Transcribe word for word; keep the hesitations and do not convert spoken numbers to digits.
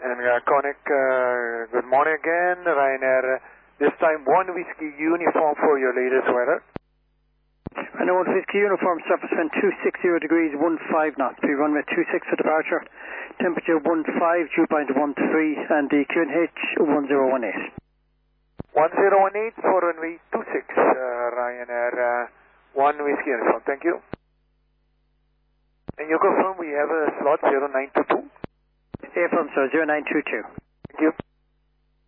And uh, Conic, uh, good morning again. Ryanair, this time one whiskey uniform for your latest weather. And one whiskey uniform, surface wind two sixty degrees, one five knots. Pre runway two six for departure. Temperature one five, dew point one three, and the Q N H one zero one eight. one zero one eight for runway two six, uh, Ryanair, uh, one whiskey uniform. Thank you. And you confirm we have a slot zero nine two two? Affirm, sir, zero nine two two.